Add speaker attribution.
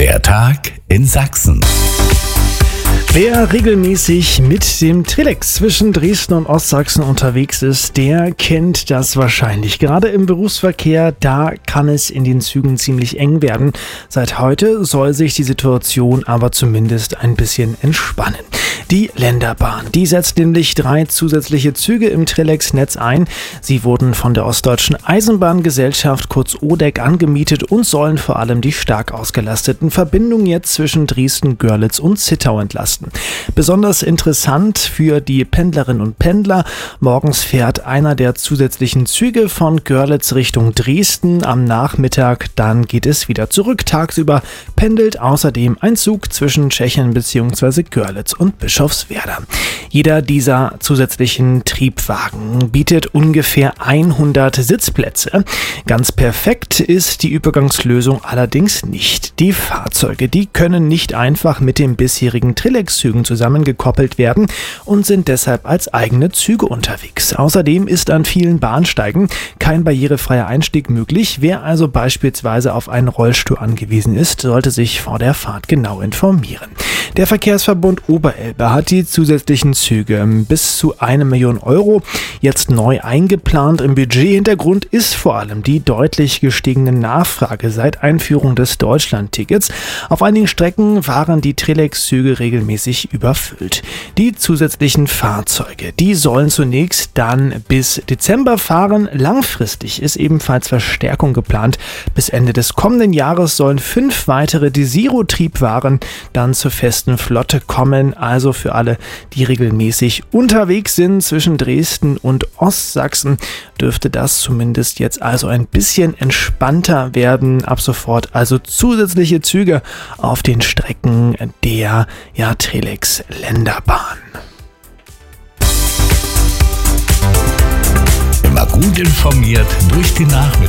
Speaker 1: Der Tag in Sachsen.
Speaker 2: Wer regelmäßig mit dem Trilexx zwischen Dresden und Ostsachsen unterwegs ist, der kennt das wahrscheinlich. Gerade im Berufsverkehr, da kann es in den Zügen ziemlich eng werden. Seit heute soll sich die Situation aber zumindest ein bisschen entspannen. Die Länderbahn, die setzt nämlich 3 zusätzliche Züge im Trilexx-Netz ein. Sie wurden von der Ostdeutschen Eisenbahngesellschaft, kurz ODEG, angemietet und sollen vor allem die stark ausgelasteten Verbindungen jetzt zwischen Dresden, Görlitz und Zittau entlasten. Besonders interessant für die Pendlerinnen und Pendler: morgens fährt einer der zusätzlichen Züge von Görlitz Richtung Dresden, am Nachmittag dann geht es wieder zurück. Tagsüber pendelt außerdem ein Zug zwischen Tschechien bzw. Görlitz und Bischofswerda. Jeder dieser zusätzlichen Triebwagen bietet ungefähr 100 Sitzplätze. Ganz perfekt ist die Übergangslösung allerdings nicht. Die Fahrzeuge, die können nicht einfach mit den bisherigen Trilexx-Zügen zusammengekoppelt werden und sind deshalb als eigene Züge unterwegs. Außerdem ist an vielen Bahnsteigen kein barrierefreier Einstieg möglich. Wer also beispielsweise auf einen Rollstuhl angewiesen ist, sollte sich vor der Fahrt genau informieren. Der Verkehrsverbund Oberelbe hat die zusätzlichen Züge bis zu 1 Million Euro jetzt neu eingeplant. Im Budgethintergrund ist vor allem die deutlich gestiegene Nachfrage seit Einführung des Deutschlandtickets. Auf einigen Strecken waren die Trilexx-Züge regelmäßig überfüllt. Die zusätzlichen Fahrzeuge, die sollen zunächst dann bis Dezember fahren. Langfristig ist ebenfalls Verstärkung geplant. Bis Ende des kommenden Jahres sollen 5 weitere Desiro-Triebwagen dann zur festen Flotte kommen. Also für alle, die regelmäßig unterwegs sind zwischen Dresden und Ostsachsen, dürfte das zumindest jetzt also ein bisschen entspannter werden. Ab sofort also zusätzliche Züge auf den Strecken der Trilexx-Länderbahn.
Speaker 1: Immer gut informiert durch die Nachrichten.